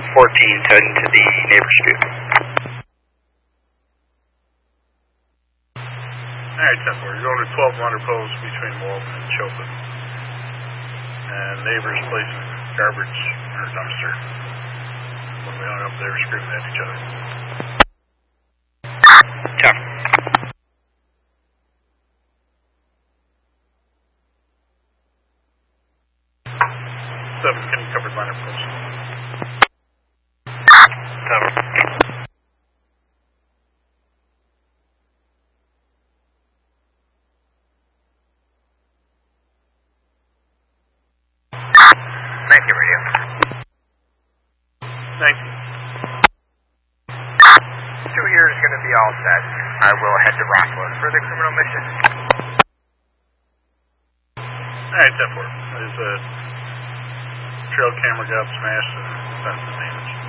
14 heading to the neighbor's scoop. Alright, 10-4, you're going to 1200 post between Walton and Chopin. And neighbors placing garbage or dumpster. When we hung up, they were screaming at each other. 10. 7, can you cover line of post? 7. Thank you, radio. Thank you. 2 here is going to be all set. I will head to Rockwood for the criminal mission. Alright, 10-4. There's a trail camera got smashed and fence damage.